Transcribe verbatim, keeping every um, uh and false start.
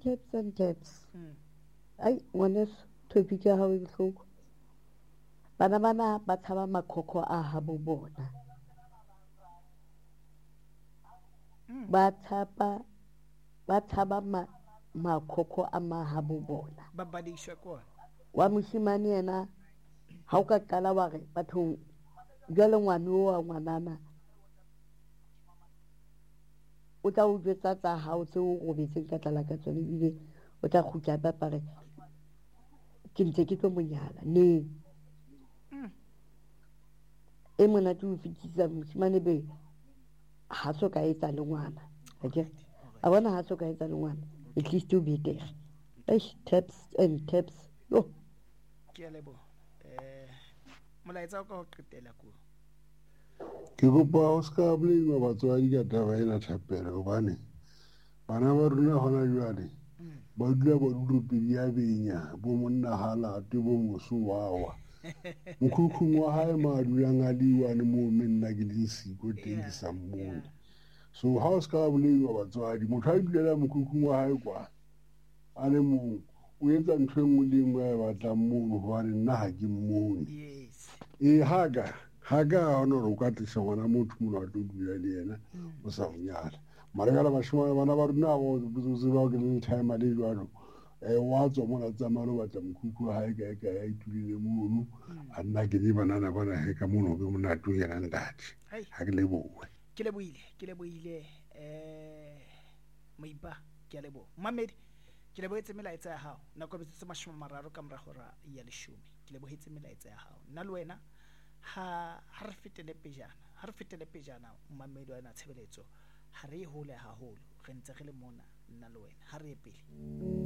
taps and taps ai ngwaneso topic ya hao e bohloko bana bana ba tshaba makhokho a habo bona ba tshaba ba tshaba ma makhokho a mahabo bona ba badisha kwa wa moshimane yena ha o ka qala wa re bathong jwale ngwane wa ngwanana o tla o jwetsa tsa hao tse o robetseng ka tlala ka tsone ile o tla khutla ba pare ke ntse ke tlo monyala ne e mona tu fitisa moshimane be ha so ka etsa le ngwana okay a bona ha so ka etsa le ngwana at least to be there eish taps and taps yo ke a lebo eh molaetsa o ka ho qetela ko ke kopa o ska bolengwa batswadi ka taba ena thapelo hobane bana ba rona hona jwale ba dula ba dulopedi ya benya bo monna hala te bo moso wawa mokhukhung wa hae ma dulang a diwane mo menna ke le siko teng ke sa mmone so ha o ska bolengwa batswadi motho a dulela mokhukhung wa hae kwa a le mong o etsa ntho engwe le engwe ya batlang mono hobane nna ha ke mmone yes e haga haga hona re o ka tlisa ngwana motho mono a tlo dula le yena o sa monyala mara ka la bashimane bana ba rona bo botse ba ke le time le jwalo eh wa tswa mona tsamalo batla mokhukhu ha e ka ka ya itulile mono a nna ke di banana bana he ka mono be mona tu yena ndati ha ke le bowe ke le boile ke le boile eh Moipa ke le bo Mamedi ke le boetse melaetsa ya hao nako betse mashome mararo ka mora hora ya leshome ke le boetse melaetsa ya hao nna le wena ha ha re fetele pejana ha re fetele pejana Mamedi wa na tshebeletso ha re hole haholo re ntse re le mona nna le wena ha re pele